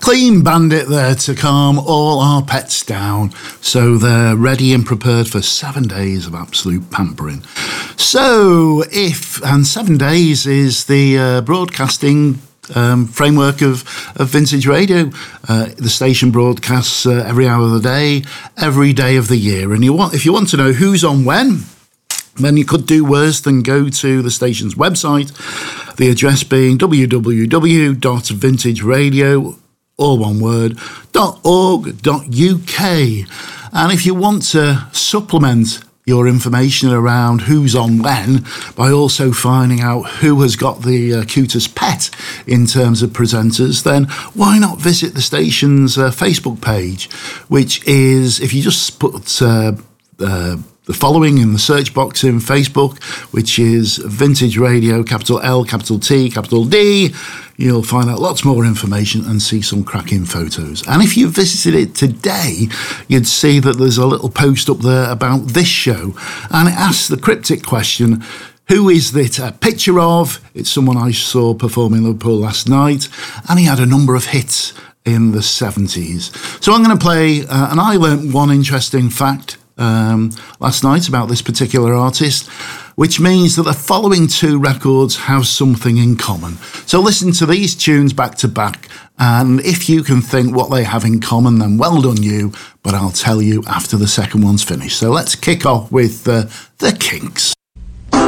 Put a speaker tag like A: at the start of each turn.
A: clean bandit there to calm all our pets down so they're ready and prepared for 7 days of absolute pampering. So 7 days is the broadcasting framework of Vintage Radio. The station broadcasts every hour of the day, every day of the year. And if you want to know who's on when, then you could do worse than go to the station's website, the address being www.vintageradio, all one word, .org.uk. And if you want to supplement your information around who's on when by also finding out who has got the cutest pet in terms of presenters, then why not visit the station's Facebook page, which is, if you just put the following in the search box in Facebook, which is Vintage Radio, capital L, capital T, capital D, you'll find out lots more information and see some cracking photos. And if you visited it today, you'd see that there's a little post up there about this show, and it asks the cryptic question, who is it a picture of? It's someone I saw perform in Liverpool last night, and he had a number of hits in the 70s. So I'm going to play, and I learnt one interesting fact last night about this particular artist, which means that the following two records have something in common. So listen to these tunes back to back, and if you can think what they have in common, then well done you, but I'll tell you after the second one's finished. So let's kick off with the Kinks.